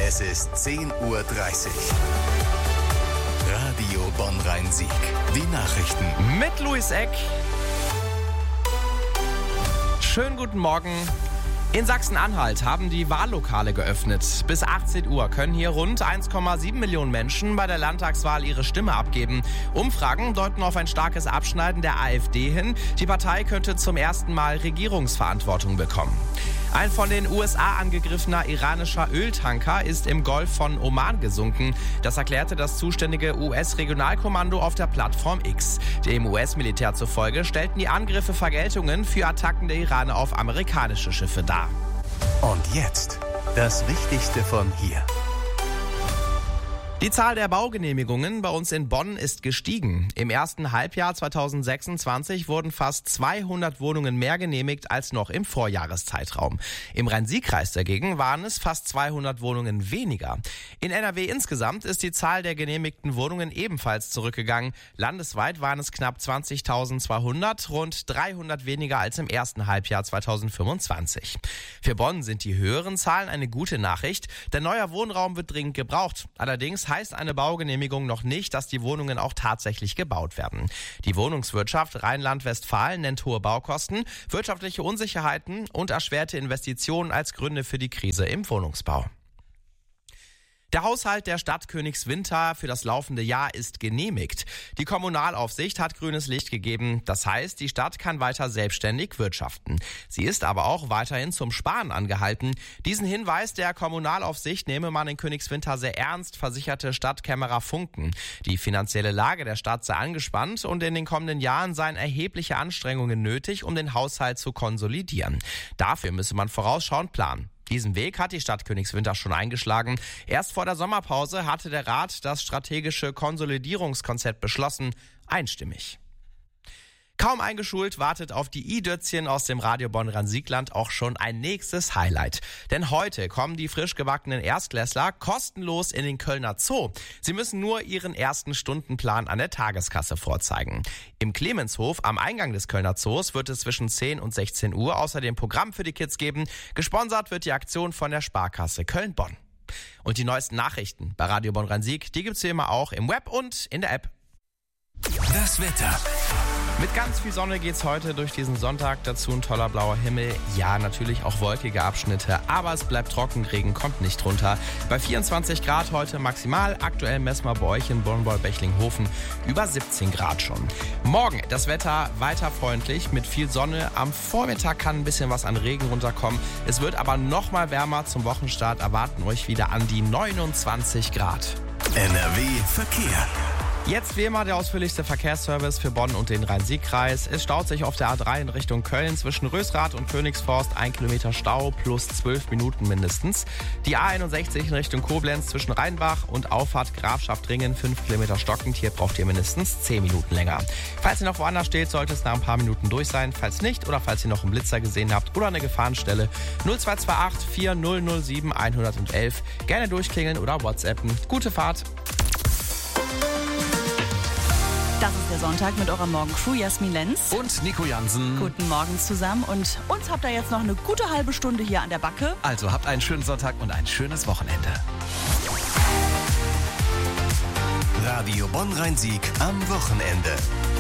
Es ist 10:30 Uhr. Radio Bonn-Rhein-Sieg. Die Nachrichten. Mit Luis Eck. Schönen guten Morgen. In Sachsen-Anhalt haben die Wahllokale geöffnet. Bis 18 Uhr können hier rund 1,7 Millionen Menschen bei der Landtagswahl ihre Stimme abgeben. Umfragen deuten auf ein starkes Abschneiden der AfD hin. Die Partei könnte zum ersten Mal Regierungsverantwortung bekommen. Ein von den USA angegriffener iranischer Öltanker ist im Golf von Oman gesunken. Das erklärte das zuständige US-Regionalkommando auf der Plattform X. Dem US-Militär zufolge stellten die Angriffe Vergeltungen für Attacken der Iraner auf amerikanische Schiffe dar. Und jetzt das Wichtigste von hier. Die Zahl der Baugenehmigungen bei uns in Bonn ist gestiegen. Im ersten Halbjahr 2026 wurden fast 200 Wohnungen mehr genehmigt als noch im Vorjahreszeitraum. Im Rhein-Sieg-Kreis dagegen waren es fast 200 Wohnungen weniger. In NRW insgesamt ist die Zahl der genehmigten Wohnungen ebenfalls zurückgegangen. Landesweit waren es knapp 20.200, rund 300 weniger als im ersten Halbjahr 2025. Für Bonn sind die höheren Zahlen eine gute Nachricht, denn neuer Wohnraum wird dringend gebraucht. Allerdings heißt eine Baugenehmigung noch nicht, dass die Wohnungen auch tatsächlich gebaut werden. Die Wohnungswirtschaft Rheinland-Westfalen nennt hohe Baukosten, wirtschaftliche Unsicherheiten und erschwerte Investitionen als Gründe für die Krise im Wohnungsbau. Der Haushalt der Stadt Königswinter für das laufende Jahr ist genehmigt. Die Kommunalaufsicht hat grünes Licht gegeben. Das heißt, die Stadt kann weiter selbstständig wirtschaften. Sie ist aber auch weiterhin zum Sparen angehalten. Diesen Hinweis der Kommunalaufsicht nehme man in Königswinter sehr ernst, versicherte Stadtkämmerer Funken. Die finanzielle Lage der Stadt sei angespannt und in den kommenden Jahren seien erhebliche Anstrengungen nötig, um den Haushalt zu konsolidieren. Dafür müsse man vorausschauend planen. Diesen Weg hat die Stadt Königswinter schon eingeschlagen. Erst vor der Sommerpause hatte der Rat das strategische Konsolidierungskonzept beschlossen, einstimmig. Kaum eingeschult wartet auf die i-Dötzchen aus dem Radio Bonn-Rhein-Sieg-Land auch schon ein nächstes Highlight. Denn heute kommen die frisch gebackenen Erstklässler kostenlos in den Kölner Zoo. Sie müssen nur ihren ersten Stundenplan an der Tageskasse vorzeigen. Im Clemenshof am Eingang des Kölner Zoos wird es zwischen 10 und 16 Uhr außerdem Programm für die Kids geben. Gesponsert wird die Aktion von der Sparkasse Köln-Bonn. Und die neuesten Nachrichten bei Radio Bonn-Rhein-Sieg, die gibt's wie immer auch im Web und in der App. Das Wetter. Mit ganz viel Sonne geht's heute durch diesen Sonntag, dazu ein toller blauer Himmel. Ja, natürlich auch wolkige Abschnitte, aber es bleibt trocken, Regen kommt nicht runter. Bei 24 Grad heute maximal, aktuell messen wir bei euch in Bonn-Bechlinghofen über 17 Grad schon. Morgen das Wetter weiter freundlich mit viel Sonne. Am Vormittag kann ein bisschen was an Regen runterkommen. Es wird aber noch mal wärmer. Zum Wochenstart erwarten euch wieder an die 29 Grad. NRW Verkehr. Jetzt wie immer der ausführlichste Verkehrsservice für Bonn und den Rhein-Sieg-Kreis. Es staut sich auf der A3 in Richtung Köln zwischen Rösrath und Königsforst 1 Kilometer Stau plus 12 Minuten mindestens. Die A61 in Richtung Koblenz zwischen Rheinbach und Auffahrt Grafschaft-Ringen 5 Kilometer stockend. Hier braucht ihr mindestens 10 Minuten länger. Falls ihr noch woanders steht, sollte es nach ein paar Minuten durch sein. Falls nicht oder falls ihr noch einen Blitzer gesehen habt oder eine Gefahrenstelle 0228 4007 111. Gerne durchklingeln oder WhatsAppen. Gute Fahrt! Das ist der Sonntag mit eurer Morgencrew Jasmin Lenz und Nico Jansen. Guten Morgen zusammen und uns habt ihr jetzt noch eine gute halbe Stunde hier an der Backe. Also habt einen schönen Sonntag und ein schönes Wochenende. Radio Bonn-Rhein-Sieg am Wochenende.